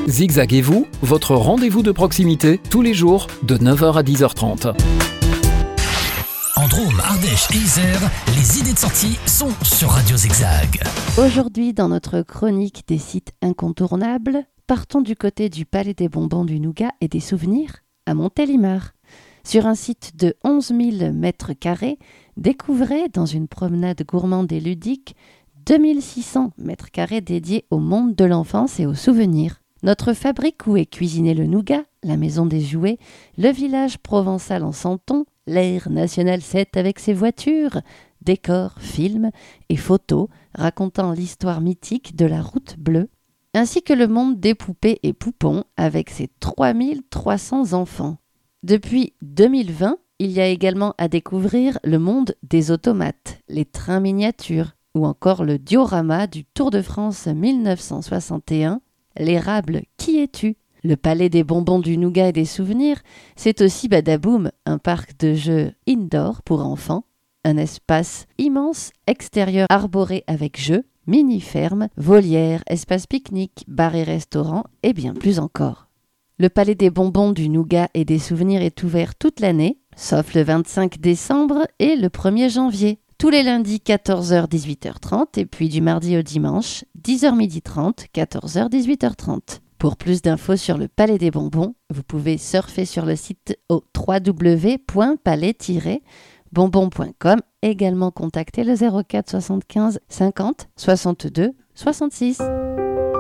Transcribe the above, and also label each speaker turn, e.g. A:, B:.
A: Zigzag et vous, votre rendez-vous de proximité, tous les jours, de 9h à 10h30.
B: En Drôme, Ardèche et Isère, les idées de sortie sont sur Radio Zigzag.
C: Aujourd'hui, dans notre chronique des sites incontournables, partons du côté du Palais des Bonbons du Nougat et des Souvenirs à Montélimar. Sur un site de 11 000 mètres carrés, découvrez dans une promenade gourmande et ludique 2600 mètres carrés dédiés au monde de l'enfance et aux souvenirs. Notre fabrique où est cuisiné le nougat, la maison des jouets, le village provençal en Santon, l'air national 7 avec ses voitures, décors, films et photos racontant l'histoire mythique de la route bleue, ainsi que le monde des poupées et poupons avec ses 3300 enfants. Depuis 2020, il y a également à découvrir le monde des automates, les trains miniatures ou encore le diorama du Tour de France 1961, l'érable Qui es-tu ? Le Palais des Bonbons du Nougat et des Souvenirs, c'est aussi Badaboum, un parc de jeux indoor pour enfants, un espace immense extérieur arboré avec jeux, mini-ferme, volière, espace pique-nique, bar et restaurant et bien plus encore. Le Palais des Bonbons du Nougat et des Souvenirs est ouvert toute l'année, sauf le 25 décembre et le 1er janvier. Tous les lundis 14h-18h30 et puis du mardi au dimanche 10h30, 14h-18h30. Pour plus d'infos sur le Palais des Bonbons, vous pouvez surfer sur le site au www.palais-bonbons.com. Également contacter le 04 75 50 62 66.